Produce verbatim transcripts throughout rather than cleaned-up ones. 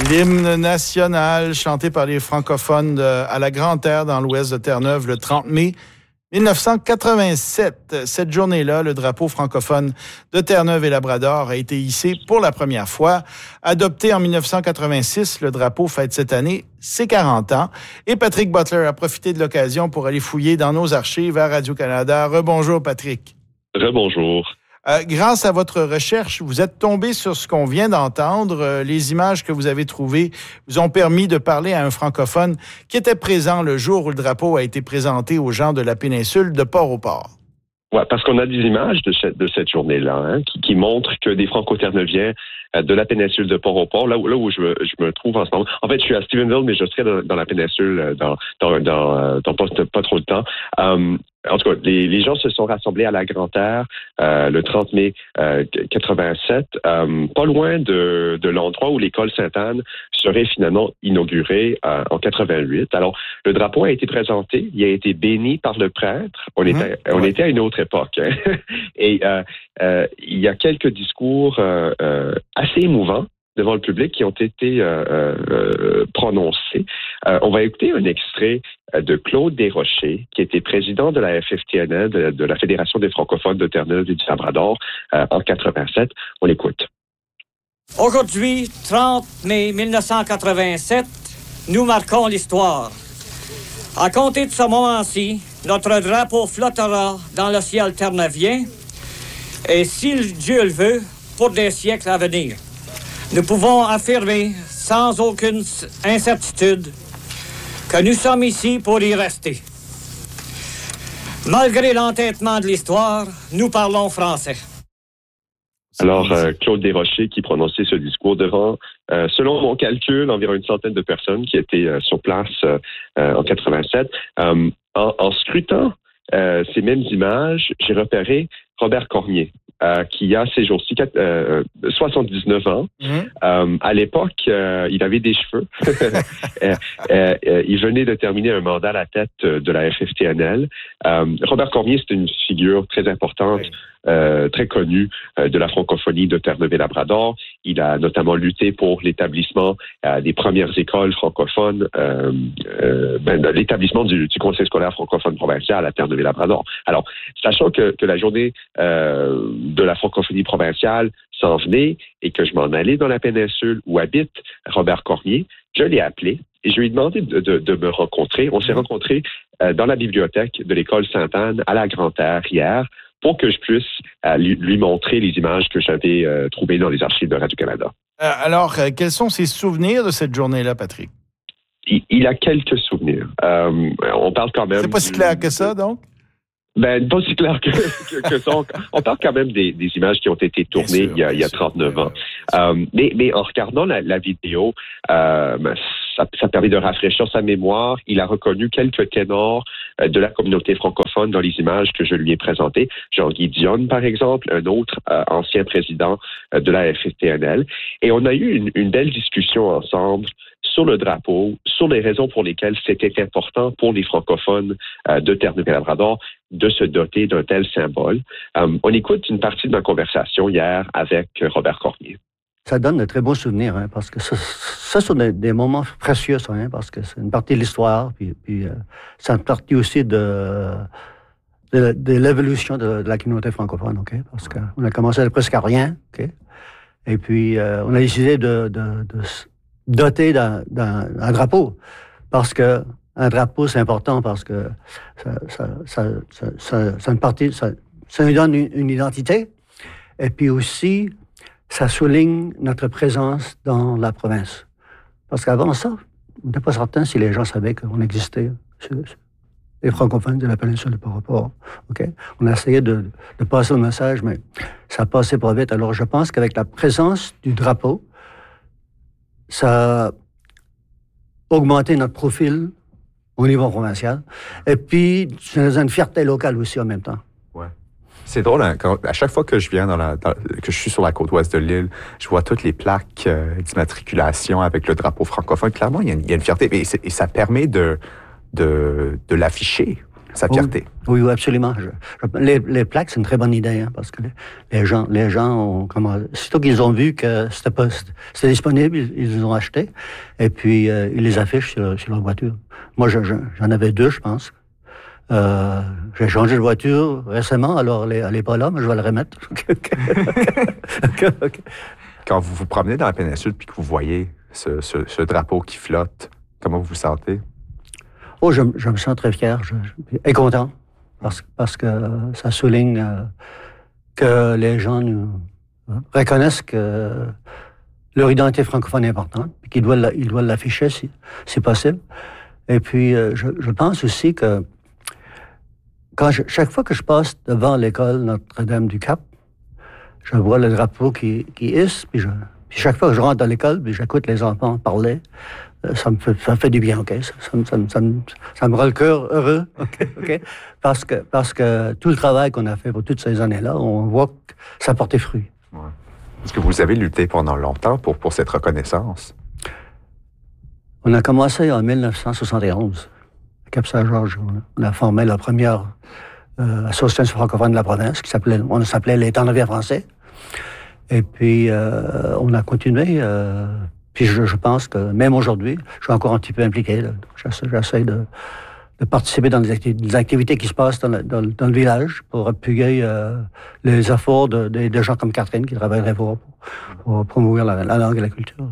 L'hymne national chanté par les francophones de, à la Grande-Terre dans l'ouest de Terre-Neuve le trente mai dix-neuf cent quatre-vingt-sept. Cette journée-là, le drapeau francophone de Terre-Neuve et Labrador a été hissé pour la première fois. Adopté en dix-neuf cent quatre-vingt-six, le drapeau fête cette année ses quarante ans. Et Patrick Butler a profité de l'occasion pour aller fouiller dans nos archives à Radio-Canada. Rebonjour, Patrick. Rebonjour. Euh, grâce à votre recherche, vous êtes tombé sur ce qu'on vient d'entendre. Euh, les images que vous avez trouvées vous ont permis de parler à un francophone qui était présent le jour où le drapeau a été présenté aux gens de la péninsule de Port-au-Port. Oui, parce qu'on a des images de cette, de cette journée-là hein, qui, qui montrent que des Franco-Terre-Neuviens euh, de la péninsule de Port-au-Port, là où, là où je, me, je me trouve en ce moment. En fait, je suis à Stephenville, mais je serai dans, dans la péninsule dans, dans, dans, dans pas, pas trop de temps. Um, En tout cas, les, les gens se sont rassemblés à la Grande-Terre euh, le trente mai euh, quatre-vingt-sept, euh, pas loin de, de l'endroit où l'école Sainte-Anne serait finalement inaugurée euh, en quatre-vingt-huit. Alors, le drapeau a été présenté, il a été béni par le prêtre. On, mmh, était, on ouais. était à une autre époque. Hein? Et euh, euh, il y a quelques discours euh, euh, assez émouvants devant le public qui ont été euh, euh, prononcés. Euh, on va écouter un extrait de Claude Desrochers, qui était président de la F F T N L, de, de la Fédération des francophones de Terre-Neuve et du Labrador, euh, en quatre-vingt-sept. On l'écoute. Aujourd'hui, trente mai dix-neuf cent quatre-vingt-sept, nous marquons l'histoire. À compter de ce moment-ci, notre drapeau flottera dans le ciel terneuvien, et si Dieu le veut, pour des siècles à venir. Nous pouvons affirmer, sans aucune incertitude, que nous sommes ici pour y rester. Malgré l'entêtement de l'histoire, nous parlons français. Alors, euh, Claude Desrochers qui prononçait ce discours devant, euh, selon mon calcul, environ une centaine de personnes qui étaient euh, sur place euh, euh, en quatre-vingt-sept. Euh, en, en scrutant euh, ces mêmes images, j'ai repéré Robert Cormier. Euh, qui a ces jours-ci euh, soixante-dix-neuf ans. Mmh. Euh, à l'époque, euh, il avait des cheveux. euh, euh, euh, il venait de terminer un mandat à la tête de la F F T N L. Euh, Robert Cormier, c'est une figure très importante, oui. euh, très connue euh, de la francophonie de Terre-Neuve et Labrador. Il a notamment lutté pour l'établissement euh, des premières écoles francophones, euh, euh, ben, l'établissement du, du Conseil scolaire francophone provincial à Terre-Neuve et Labrador. Alors, sachant que, que la journée euh, de la francophonie provinciale s'en venait et que je m'en allais dans la péninsule où habite Robert Cormier, je l'ai appelé et je lui ai demandé de, de, de me rencontrer. On s'est rencontrés euh, dans la bibliothèque de l'école Sainte-Anne à la Grande-Terre hier pour que je puisse euh, lui, lui montrer les images que j'avais euh, trouvées dans les archives de Radio-Canada. Euh, alors, euh, quels sont ses souvenirs de cette journée-là, Patrick? Il, il a quelques souvenirs. Euh, on parle quand même... C'est pas si clair que ça, donc? Ben, pas si clair que, que, que ça. On parle quand même des, des images qui ont été tournées sûr, il y a, il y a trente-neuf ans. Euh, mais, mais en regardant la, la vidéo, euh, ça, ça permet de rafraîchir sa mémoire. Il a reconnu quelques ténors de la communauté francophone dans les images que je lui ai présentées. Jean-Guy Dionne, par exemple, un autre euh, ancien président de la F F T N L. Et on a eu une, une belle discussion ensemble sur le drapeau, sur les raisons pour lesquelles c'était important pour les francophones euh, de Terre-Neuve et Labrador de se doter d'un tel symbole. Um, on écoute une partie de ma conversation hier avec Robert Cormier. Ça donne de très bons souvenirs, hein, parce que ça, ça sont des, des moments précieux, ça, hein, parce que c'est une partie de l'histoire, puis, puis euh, c'est une partie aussi de, de, de l'évolution de, de la communauté francophone, ok, parce qu'on a commencé à presque à rien, ok, et puis euh, on a décidé de, de, de doter d'un, d'un, d'un drapeau, parce que un drapeau, c'est important parce que ça, ça, ça, ça, ça, ça, une partie, ça, ça nous donne une, une identité. Et puis aussi, ça souligne notre présence dans la province. Parce qu'avant ça, on n'était pas certain si les gens savaient qu'on existait, les francophones de la péninsule de Port-au-Port. Okay? On a essayé de, de passer le message, mais ça passait pas vite. Alors je pense qu'avec la présence du drapeau, ça a augmenté notre profil au niveau provincial. Et puis, c'est une fierté locale aussi en même temps. Ouais. C'est drôle, hein, quand, à chaque fois que je viens dans la, dans, que je suis sur la côte ouest de l'île, je vois toutes les plaques euh, d'immatriculation avec le drapeau francophone. Clairement, il y a une, il y a une fierté et, et ça permet de, de, de l'afficher. sa fierté. Oui, oui, absolument. Je, je, les, les plaques, c'est une très bonne idée, hein, parce que les, les gens, les gens ont comment, surtout qu'ils ont vu que c'était pas, c'était disponible, ils, ils les ont achetés, et puis euh, ils les affichent sur, sur leur voiture. Moi, je, je, j'en avais deux, je pense. Euh, j'ai changé de voiture récemment, alors elle n'est pas là, mais je vais le remettre. okay, okay. Quand vous vous promenez dans la péninsule puis que vous voyez ce, ce, ce drapeau qui flotte, comment vous vous sentez? Oh, je, je me sens très fier je, je, et content, parce, parce que ça souligne euh, que les gens nous euh, reconnaissent que leur identité francophone est importante, et qu'ils doivent, ils doivent l'afficher si c'est possible. Et puis, euh, je, je pense aussi que quand je, chaque fois que je passe devant l'école Notre-Dame-du-Cap, je vois le drapeau qui, qui hisse, puis, je, puis chaque fois que je rentre dans l'école, puis j'écoute les enfants parler, ça me fait, ça me fait du bien, OK? Ça, ça, ça, ça, me, ça me rend le cœur heureux, OK? okay? Parce, que, parce que tout le travail qu'on a fait pour toutes ces années-là, on voit que ça portait fruit. Ouais. Est-ce que vous avez lutté pendant longtemps pour, pour cette reconnaissance? On a commencé en dix-neuf cent soixante et onze. Cap-Saint-Georges, on a formé la première euh, association francophone de la province, qui s'appelait, on s'appelait les Tendre-Viens français. Et puis, euh, on a continué. Euh, puis, je, je pense que même aujourd'hui, je suis encore un petit peu impliqué. Là. J'essaie, j'essaie de, de participer dans des, acti- des activités qui se passent dans le, dans, dans le village pour appuyer euh, les efforts de, de, de gens comme Catherine qui travailleraient pour, pour promouvoir la, la langue et la culture.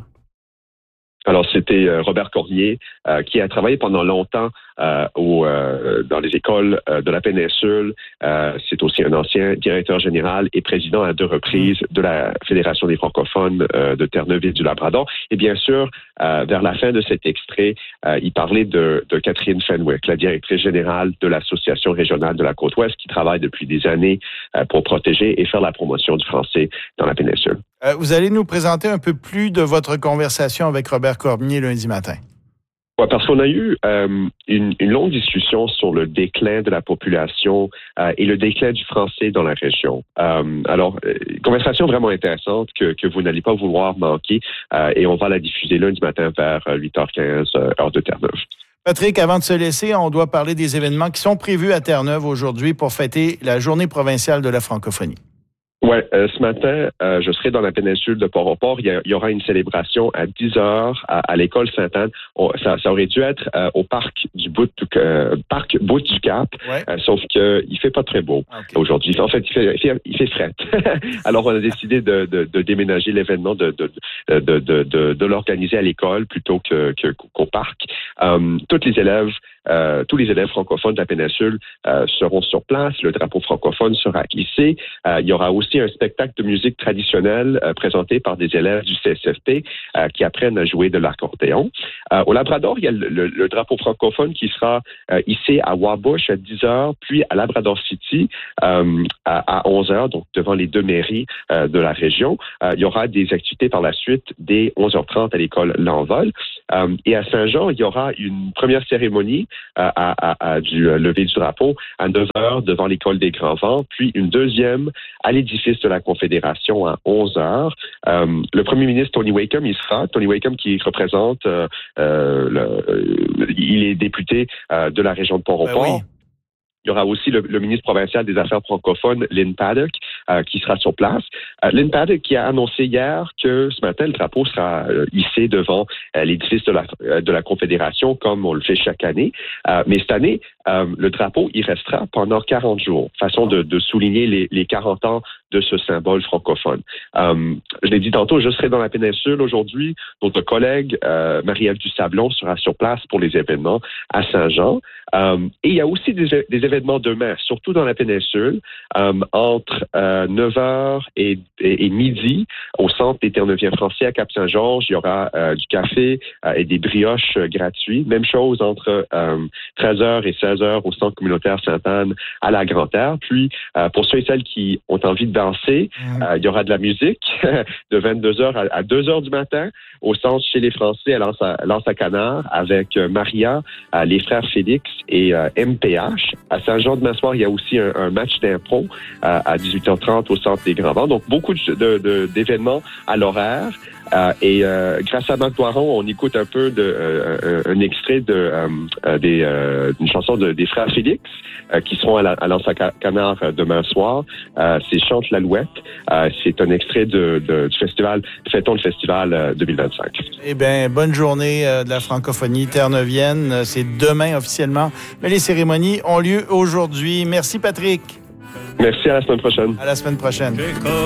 Alors, c'était euh, Robert Cormier euh, qui a travaillé pendant longtemps euh, au, euh, dans les écoles euh, de la péninsule. Euh, c'est aussi un ancien directeur général et président à deux reprises de la Fédération des francophones euh, de Terre-Neuve et du Labrador. Et bien sûr, euh, vers la fin de cet extrait, euh, il parlait de, de Catherine Fenwick, la directrice générale de l'Association régionale de la Côte-Ouest, qui travaille depuis des années euh, pour protéger et faire la promotion du français dans la péninsule. Euh, vous allez nous présenter un peu plus de votre conversation avec Robert Cormier lundi matin. Oui, parce qu'on a eu euh, une, une longue discussion sur le déclin de la population euh, et le déclin du français dans la région. Euh, alors, euh, conversation vraiment intéressante que, que vous n'allez pas vouloir manquer euh, et on va la diffuser lundi matin vers huit heures quinze, euh, heure de Terre-Neuve. Patrick, avant de se laisser, on doit parler des événements qui sont prévus à Terre-Neuve aujourd'hui pour fêter la Journée provinciale de la francophonie. Oui, euh, ce matin, euh, je serai dans la péninsule de Port-au-Port. Il y, a, il y aura une célébration à dix heures à, à l'école Sainte-Anne. On, ça, ça aurait dû être euh, au parc du bout du, euh, parc bout du Cap, ouais. euh, sauf que il fait pas très beau okay. aujourd'hui. En fait, il fait, il fait, il fait fret. Alors, on a décidé de, de, de déménager l'événement, de, de, de, de, de, de l'organiser à l'école plutôt que, que, qu'au parc. Um, tous les élèves Euh, tous les élèves francophones de la péninsule euh, seront sur place. Le drapeau francophone sera hissé. Euh, il y aura aussi un spectacle de musique traditionnelle euh, présenté par des élèves du C S F P euh, qui apprennent à jouer de l'accordéon. Euh, au Labrador, il y a le, le, le drapeau francophone qui sera euh, hissé à Wabush à dix heures, puis à Labrador City euh, à, à onze heures, donc devant les deux mairies euh, de la région. Euh, il y aura des activités par la suite dès onze heures trente à l'école L'Envol. Euh, et à Saint-Jean, il y aura une première cérémonie À, à, à, du euh, lever du drapeau à neuf heures devant l'école des Grands Vents, puis une deuxième à l'édifice de la Confédération à onze heures. Euh, le premier ministre Tony Wakeham, il sera. Tony Wakeham qui représente, euh, euh, le, euh, il est député euh, de la région de Port-au-Port. Ben oui. Il y aura aussi le, le ministre provincial des Affaires francophones, Lynn Paddock, euh, qui sera sur place. Euh, Lynn Paddock qui a annoncé hier que ce matin, le drapeau sera euh, hissé devant euh, l'édifice de la, euh, de la Confédération, comme on le fait chaque année. Euh, mais cette année, euh, le drapeau, il restera pendant quarante jours, façon de, de souligner les, les quarante ans de ce symbole francophone. Euh, je l'ai dit tantôt, je serai dans la péninsule aujourd'hui. Notre collègue euh, Marie-Ève Dusablon sera sur place pour les événements à Saint-Jean. Euh, et il y a aussi des, des événements demain, surtout dans la péninsule, euh, entre euh, neuf heures et, et, et midi, au centre des Terre-Neuviens français à Cap-Saint-Georges. Il y aura euh, du café euh, et des brioches euh, gratuits. Même chose entre euh, treize heures et seize heures au centre communautaire Sainte-Anne à la Grande-Terre. Puis, euh, pour ceux et celles qui ont envie de danser, mmh. euh, il y aura de la musique de vingt-deux heures à, à deux heures du matin au centre chez les Français à Lance à, Lance à Canard avec euh, Maria, euh, les frères Félix et euh, M P H. À Saint-Jean-de-Massoir, il y a aussi un, un match d'impro euh, à dix-huit heures trente au Centre des Grands Vents. Donc, beaucoup de, de, de, d'événements à l'horaire. Euh, et euh, grâce à Marc Doiron, on écoute un peu de euh, un extrait de euh, des euh, d'une chanson de, des frères Félix euh, qui seront à, la, à l'Anse-à-Canard demain soir. Euh, c'est Chante l'Alouette. Euh, c'est un extrait de, de, du festival Fêtons le festival euh, deux mille vingt-cinq. Eh bien, bonne journée euh, de la francophonie terre-neuvienne. C'est demain officiellement, mais les cérémonies ont lieu aujourd'hui. Merci Patrick. Merci, à la semaine prochaine. À la semaine prochaine.